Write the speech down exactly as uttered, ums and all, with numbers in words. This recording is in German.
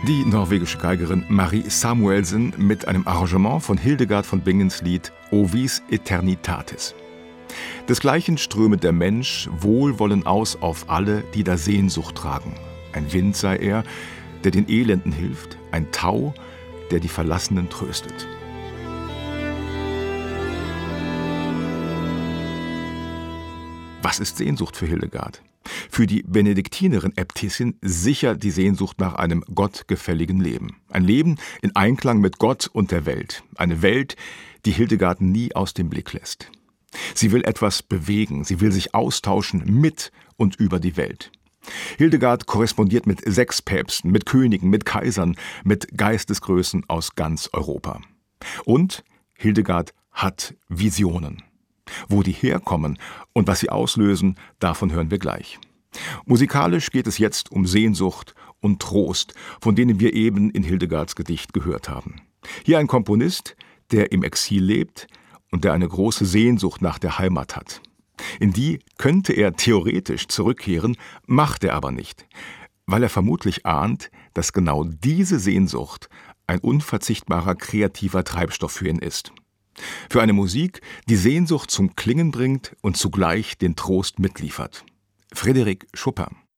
Die norwegische Geigerin Marie Samuelsen mit einem Arrangement von Hildegard von Bingens Lied O vis Eternitatis. Desgleichen ströme der Mensch Wohlwollen aus auf alle, die da Sehnsucht tragen. Ein Wind sei er, der den Elenden hilft, ein Tau, der die Verlassenen tröstet. Was ist Sehnsucht für Hildegard? Für die Benediktinerin Äbtissin sicher die Sehnsucht nach einem gottgefälligen Leben. Ein Leben in Einklang mit Gott und der Welt. Eine Welt, die Hildegard nie aus dem Blick lässt. Sie will etwas bewegen, sie will sich austauschen mit und über die Welt. Hildegard korrespondiert mit sechs Päpsten, mit Königen, mit Kaisern, mit Geistesgrößen aus ganz Europa. Und Hildegard hat Visionen. Wo die herkommen und was sie auslösen, davon hören wir gleich. Musikalisch geht es jetzt um Sehnsucht und Trost, von denen wir eben in Hildegards Gedicht gehört haben. Hier ein Komponist, der im Exil lebt und der eine große Sehnsucht nach der Heimat hat. In die könnte er theoretisch zurückkehren, macht er aber nicht, weil er vermutlich ahnt, dass genau diese Sehnsucht ein unverzichtbarer kreativer Treibstoff für ihn ist. Für eine Musik, die Sehnsucht zum Klingen bringt und zugleich den Trost mitliefert. Frédéric Chopin.